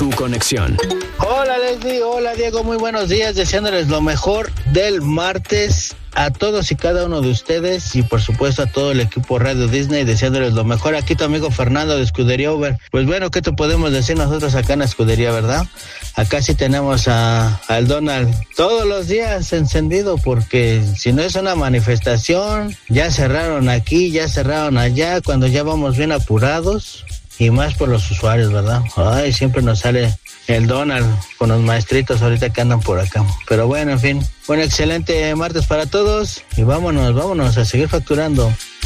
tu conexión. Hola Leslie, hola Diego, muy buenos días, deseándoles lo mejor del martes a todos y cada uno de ustedes y por supuesto a todo el equipo Radio Disney, deseándoles lo mejor. Aquí tu amigo Fernando de Escudería Uber. Pues bueno, ¿qué te podemos decir nosotros acá en la escudería, verdad? Acá sí tenemos al Donald todos los días encendido, porque si no es una manifestación, ya cerraron aquí, ya cerraron allá, cuando ya vamos bien apurados. Y más por los usuarios, ¿verdad? Ay, siempre nos sale el Donald con los maestritos ahorita que andan por acá. Pero bueno, en fin. Bueno, excelente martes para todos. Y vámonos a seguir facturando.